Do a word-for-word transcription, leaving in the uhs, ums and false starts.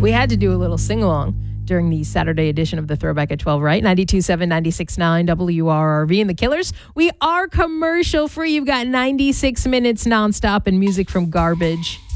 We had to do a little sing-along during the Saturday edition of the Throwback at twelve, right? ninety-two point seven, ninety-six point nine W R R V and The Killers. We are commercial free. You've got ninety-six minutes nonstop and music from garbage.